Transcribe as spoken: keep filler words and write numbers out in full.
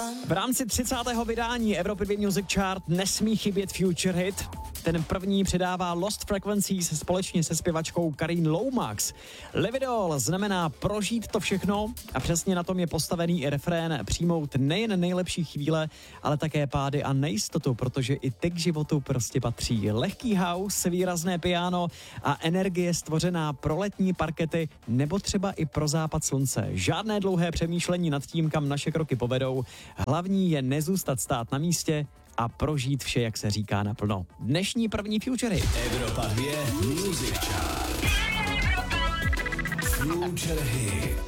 V rámci třicátého vydání Evropy dva Music Chart nesmí chybět Future Hit. Ten první předává Lost Frequencies společně se zpěvačkou Karin Lomax. Lividol znamená prožít to všechno a přesně na tom je postavený i refrén přijmout nejen nejlepší chvíle, ale také pády a nejistotu, protože i ty k životu prostě patří. Lehký house, výrazné piano a energie stvořená pro letní parkety nebo třeba i pro západ slunce. Žádné dlouhé přemýšlení nad tím, kam naše kroky povedou. Hlavní je nezůstat stát na místě a prožít vše, jak se říká, naplno. Dnešní první Future Hit. Evropa dva Music Chart. Future Hit.